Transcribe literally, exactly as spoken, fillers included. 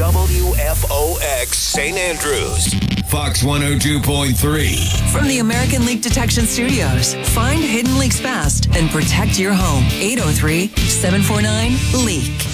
W F O X Saint Andrews. Fox one oh two point three. From the American Leak Detection Studios, find hidden leaks fast and protect your home. eight oh three, seven four nine, LEAK.